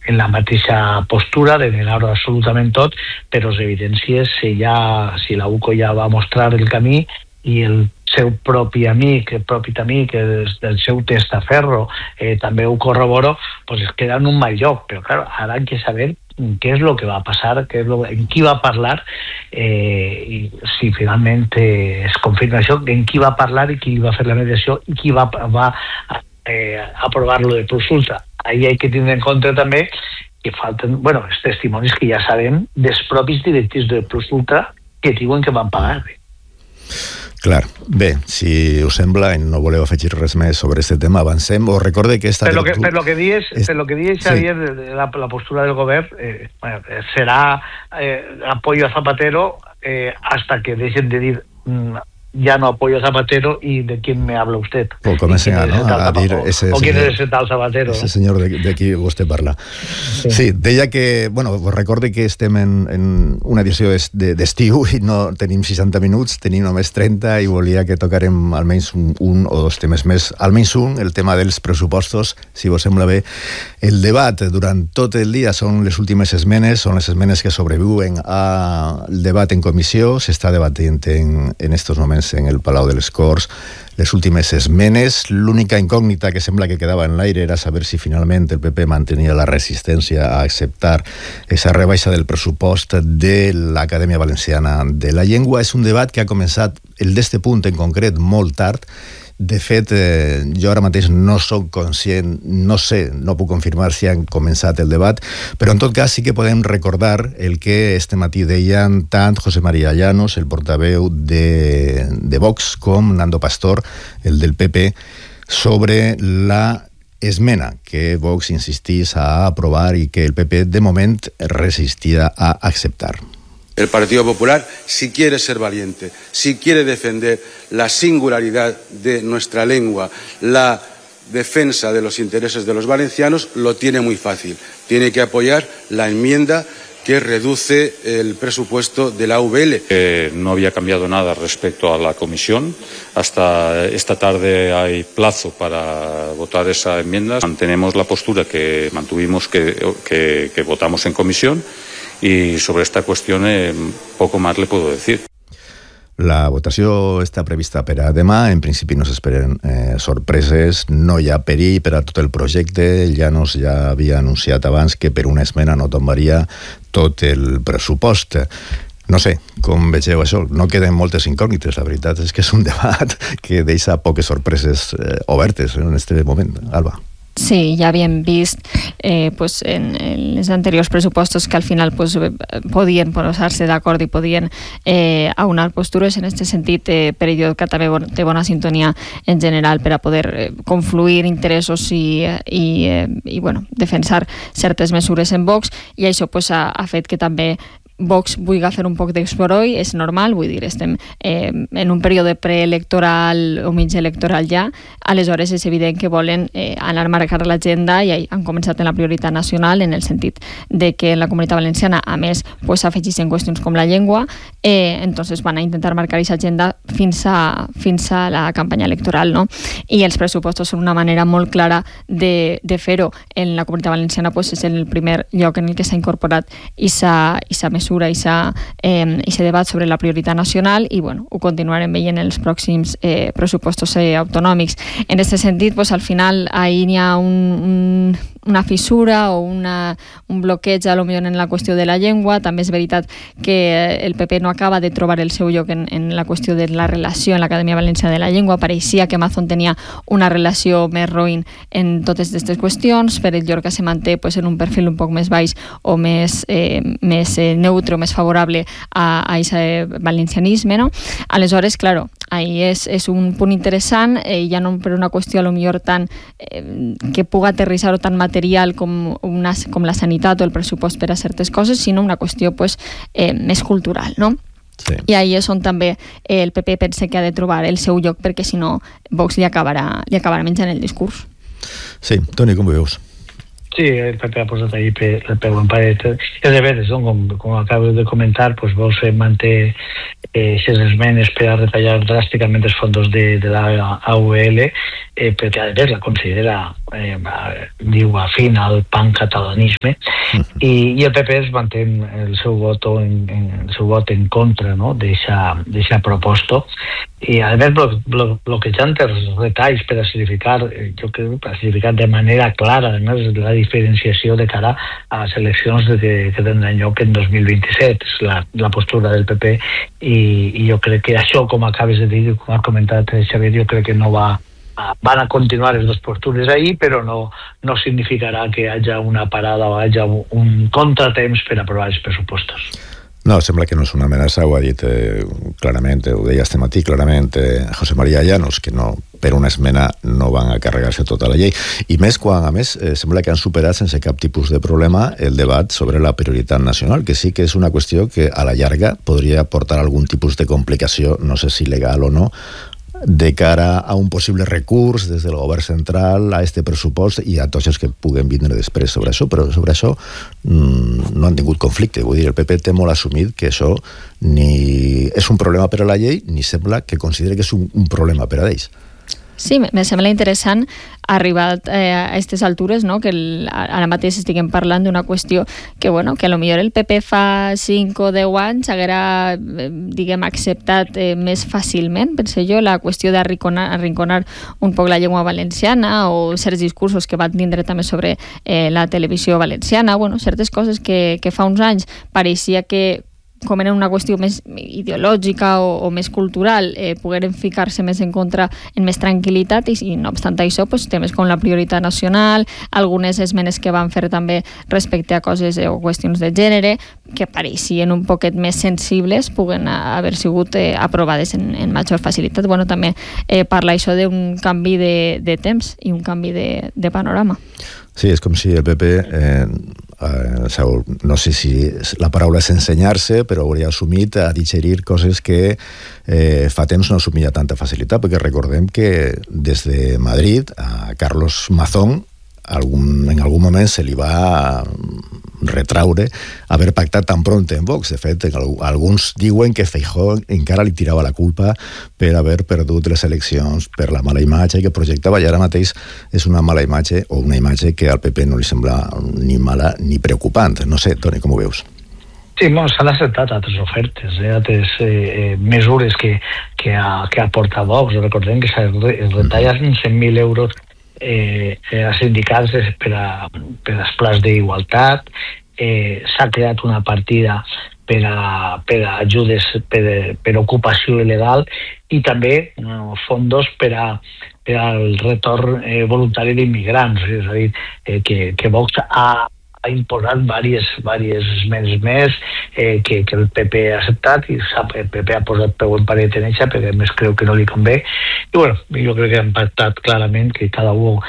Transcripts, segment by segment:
en la mateixa postura de negar-ho absolutament tot, però és evident si la UCO ja va mostrar el camí i el seu propi amic, del seu testaferro, també ho corroboro, pues es queda en un mal lloc. Però claro, ara hay que saber qué es lo que va a pasar, en qui va a parlar, i si finalment es confirma això, en qui va parlar i qui va fer la mediació i qui va aprovar-lo de consulta. Ahí hay que tindre en compte també que falten, els testimonis que ja sabem dels propis directius de consulta que diuen que van pagar. Clar, bé, si us sembla i no voleu afegir res més sobre aquest tema, avancem, o recorde que esta... Per lo que dies, Xavier, la postura del govern serà apoyo a Zapatero hasta que dejen de dir ya no apoyo a Zapatero y de quién me habla usted. O comencen a dir o quién és ese tal Zapatero. Ese senyor de qui vostè parla. Sí, deia que, recorde que estem en una edició d'estiu i no tenim 60 minuts, tenim només 30 i volia que tocarem almenys un o dos temes més. Almenys el tema dels pressupostos, si vos sembla bé. El debat durant tot el dia són les últimes esmenes, són les esmenes que sobreviuen al debat en comissió. S'està debatint en estos moments en el Palau de les Corts les últimes esmenes. L'única incògnita que sembla que quedava en l'aire era saber si finalment el PP mantenia la resistència a acceptar esa rebaixa del pressupost de l'Acadèmia Valenciana de la Llengua. És un debat que ha començat, el d'este punt en concret, molt tard. De fet, jo ara mateix no soc conscient, no sé, no puc confirmar si han començat el debat, però en tot cas sí que podem recordar el que este matí deien tant José María Llanos, el portaveu de Vox, com Nando Pastor, el del PP, sobre la esmena que Vox insistís a aprovar i que el PP de moment resistia a acceptar. El Partido Popular, si quiere ser valiente, si quiere defender la singularidad de nuestra lengua, la defensa de los intereses de los valencianos, lo tiene muy fácil. Tiene que apoyar la enmienda que reduce el presupuesto de la UVL. No había cambiado nada respecto a la comisión. Hasta esta tarde hay plazo para votar esa enmienda. Mantenemos la postura que mantuvimos que votamos en comisión. Y sobre esta cuestión poco más le puedo decir. La votació està prevista per a demà. En principi no s'esperen sorpreses. No hi ha perill per a tot el projecte. Llanos ja havia anunciat abans que per una esmena no tombaria tot el pressupost. No sé, com vegeu això? No queden moltes incògnites. La veritat és que és un debat que deixa poques sorpreses obertes en aquest moment. Alba. Sí, ja havíem vist en els anteriors pressupostos que al final podien posar-se d'acord i podien aunar postures. En aquest sentit, Perelló que també té bona sintonia en general per a poder confluir interessos i defensar certes mesures en Vox, i això ha fet que també Vox vulgui fer un poc d'exploroi. És normal, vull dir, estem en un període preelectoral o mig electoral ja, aleshores és evident que volen anar a marcar l'agenda i han començat en la prioritat nacional, en el sentit de que en la Comunitat Valenciana a més s'afegeixen qüestions com la llengua, entonces van a intentar marcar aquesta agenda fins a la campanya electoral, no? I els pressupostos són una manera molt clara de fer-ho. En la Comunitat Valenciana és el primer lloc en el que s'ha incorporat aquesta mesura i aquest debat sobre la prioritat nacional, i ho continuarem veient en els pròxims pressupostos autonòmics. En aquest sentit, al final ahí n'hi ha una fissura o un bloqueig a lo millor en la qüestió de la llengua. També és veritat que el PP no acaba de trobar el seu lloc en la qüestió de la relació en l'Acadèmia Valenciana de la Llengua. Pareixia que Mazón tenia una relació més roïn en totes aquestes qüestions. Per el Llorca se manté en un perfil un poc més baix o més neutre o més favorable a aquest valencianisme, no? Aleshores, claro, ahí és un punt interessant, ja no per una qüestió a lo millor tan que puga aterrissar o tan material com la sanitat o el pressupost per a certes coses, sinó una qüestió més cultural, no? Sí. I ahí és on també el PP pensa que ha de trobar el seu lloc, perquè si no Vox li acabarà menjant el discurs. Sí, Toni, com ho veus? Sí, el PP ha posat ahí el peu en paret. És de veres, no? Com acabo de comentar, pues Vox manté aquestes esmenes per a retallar dràsticament els fons de la AUL, perquè a més la considera, diu, afín al pancatalanisme, i el PP es manté el seu vot en contra, no? d'aquesta proposta, i a més bloquejant els retalls per a significar, jo crec, per a significar de manera clara, a més, la diferenciació de cara a les eleccions que tindran lloc en 2027, és la postura del PP, i jo crec que això, com acabes de dir, com ha comentat Xavier, jo crec que no van a continuar les dues postures ahí, però no significarà que hi hagi una parada o hi hagi un contratemps per aprovar els pressupostos. No, sembla que no és una amenaça, ho ha dit clarament, ho deia este matí clarament José María Llanos, que no, per una esmena no van a carregar-se tota la llei, i més quan, a més, sembla que han superat sense cap tipus de problema el debat sobre la prioritat nacional, que sí que és una qüestió que a la llarga podria portar algun tipus de complicació, no sé si legal o no, de cara a un possible recurs des del govern central a este pressupost i a tots els que puguen vindre després sobre això, però sobre això no han tingut conflicte. Vull dir, el PP té molt assumit que això ni és un problema per a la llei ni sembla que consideri que és un problema per a ells. Sí, me sembla interessant arribar a aquestes altures, no? Que ara mateix estiguem parlant d'una qüestió que, bueno, que a lo millor el PP fa 5 o 10 anys haguera, diguem, acceptat més fàcilment, pense jo, la qüestió d'arrinconar un poc la llengua valenciana o certs discursos que van tindre també sobre la televisió valenciana, bueno, certes coses que fa uns anys pareixia que com era una qüestió més ideològica o més cultural, pogueren ficar-se més en contra en més tranquil·litat i no obstant això, pues, temes com la prioritat nacional, algunes esmenes que van fer també respecte a coses o qüestions de gènere que pareixien un poquet més sensibles puguen haver sigut aprovades en major facilitat. Bueno, també parla això d'un canvi de temps i un canvi de panorama. Sí, és com si el PP, no sé si la paraula és ensenyar-se, però hauria assumit a digerir coses que fa temps no assumia tanta facilitat, perquè recordem que des de Madrid a Carlos Mazón en algun moment se li va retraure haver pactat tan pront en Vox. De fet, alguns diuen que Feijóo encara li tirava la culpa per haver perdut les eleccions, per la mala imatge que projectava, i ara mateix és una mala imatge o una imatge que al PP no li sembla ni mala ni preocupant. No sé, Toni, com ho veus? Sí, s'han acceptat altres ofertes, altres mesures que aporta Vox. Recordem que es retallen 100.000 euros a sindicats per als plans d'igualtat, s'ha creat una partida per a ajudes per ocupació il·legal i també fondos per al retorn voluntari d'immigrants. És a dir, que Vox ha imposat diverses esmenes més que el PP ha acceptat i el PP ha posat peu en paret en eixa perquè més creu que no li convé. I bueno, jo crec que han pactat clarament que cada un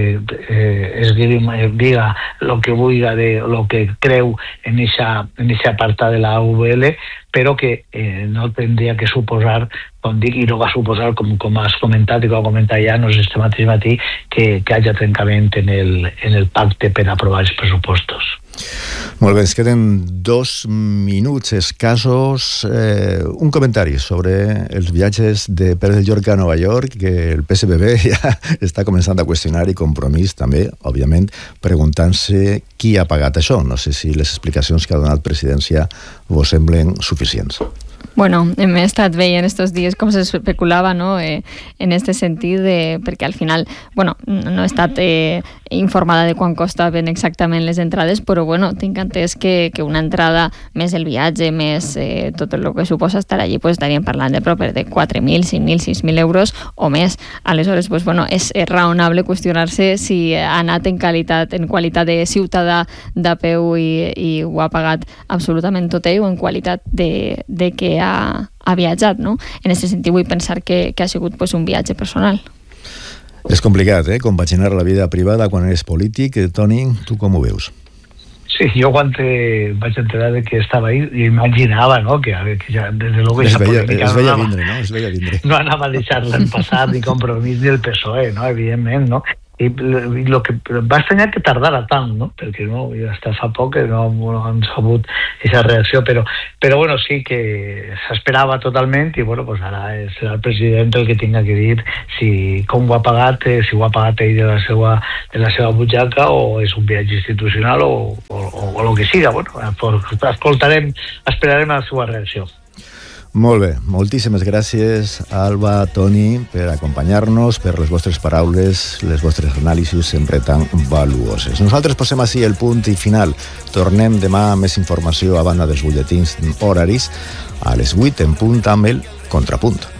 diga el que vulga de lo que creu en eixa apartat de la AUL, però que no tindria que suposar, com dic, i no va suposar, com has comentat i com ha comentat Llanos este mateix matí, que hi hagi trencament en el pacte per aprovar els pressupostos. Molt bé, ens queden 2 minuts escassos. Un comentari sobre els viatges de Pérez de Llorca a Nova York, que el PSPB ja està començant a qüestionar, i Compromís també, òbviament, preguntant-se qui ha pagat això. No sé si les explicacions que ha donat Presidència vos semblen suficients. Bueno, hem estat veient estos dies com s'especulava, no? En este sentit, perquè al final, bueno, no he estat informada de quan costaven exactament les entrades, però bueno, tinc entès que una entrada més el viatge, més tot el que suposa estar allí, pues estaríem parlant de proper de 4.000, 5.000, 6.000 euros o més. Aleshores, pues bueno, és raonable qüestionar-se si ha anat en qualitat de ciutadà de peu i ho ha pagat absolutament tot ell, o en qualitat de que ha viatjat, no? En aquest sentit vull pensar que ha sigut pues, un viatge personal. És complicat, compaginar la vida privada quan eres polític. Toni, tu com ho veus? Sí, jo quan vaig enterar de que estava ahí, imaginava, no?, que ja, desde luego, es veia vindre, no? Es veia vindre. No anava a deixar-la en passar ni Compromís ni el PSOE, no?, evidentment, no? lo que va estranyar que tardara tant, no? Perquè no, hasta fa poc que no han sabut aquesta reacció, però bueno, sí que s'esperava totalment i bueno, pues ara serà el president el que tinga que dir com ho ha pagat, si ho ha pagat ell de la seva butxaca o és un viatge institucional o el que siga. Bueno, esperarem la seva reacció. Molt bé, moltíssimes gràcies Alba, Toni, per acompanyar-nos, per les vostres paraules, les vostres anàlisis sempre tan valuoses. Nosaltres posem així el punt i final. Tornem demà amb més informació a banda dels butlletins horaris a les 8 en punt amb el Contrapunt.